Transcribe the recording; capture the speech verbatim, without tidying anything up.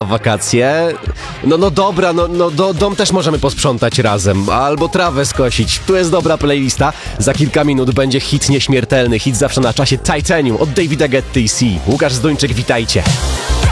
wakacje. No, no dobra, no, no do, dom też możemy posprzątać razem, albo trawę skosić. Tu jest dobra playlista. Za kilka minut będzie hit nieśmiertelny, hit zawsze na czasie, Titanium od Davida Guetty i C. Łukasz Zduńczyk, witajcie.